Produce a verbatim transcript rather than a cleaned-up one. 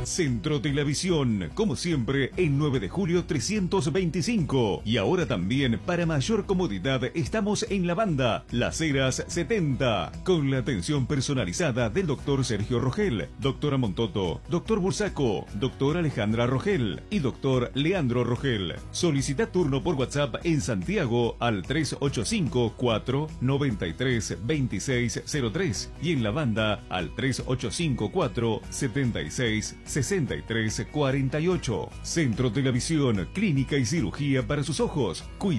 Centro de la Visión, como siempre, en nueve de julio trescientos veinticinco. Y ahora también, para mayor comodidad, estamos en la banda Las Heras setenta, con la atención personalizada del doctor Sergio Rogel, doctora Montoto, doctor Bursaco, doctora Alejandra Rogel y doctor Leandro Rogel. Solicita turno por WhatsApp en Santiago al tres ocho cinco, cuatro nueve tres, dos seis cero tres y en la banda al tres ocho cinco, cuatro siete seis, seis tres cuatro ocho. Centro de la Visión, clínica y cirugía para sus ojos.